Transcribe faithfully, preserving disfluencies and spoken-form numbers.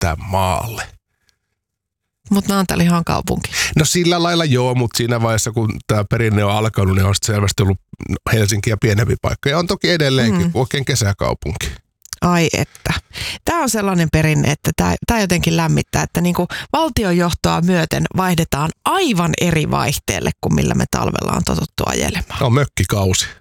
siirtää maalle. Mutta Naantalihan on kaupunki. No sillä lailla joo, mutta siinä vaiheessa, kun tämä perinne on alkanut, niin on selvästi ollut Helsinkiä pienempi paikka. Ja on toki edelleenkin mm. oikein kesäkaupunki. Ai että. Tämä on sellainen perinne, että tämä, tämä jotenkin lämmittää, että niin kuin valtionjohtoa myöten vaihdetaan aivan eri vaihteelle kuin millä me talvella on totuttu ajelemaan. On mökkikausi.